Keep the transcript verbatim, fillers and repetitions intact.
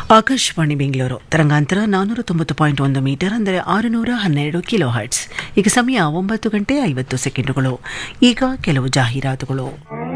ಆಕಾಶವಾಣಿ ಬೆಂಗಳೂರು ತರಂಗಾಂತರ ನಾನ್ನೂರ ತೊಂಬತ್ತು ಪಾಯಿಂಟ್ ಒಂದು ಮೀಟರ್ ಅಂದರೆ ಆರುನೂರ ಹನ್ನೆರಡು ಕಿಲೋ ಹರ್ಟ್ಸ್. ಈಗ ಸಮಯ ಒಂಬತ್ತು ಗಂಟೆ ಐವತ್ತು ಸೆಕೆಂಡುಗಳು. ಈಗ ಕೆಲವು ಜಾಹೀರಾತುಗಳು.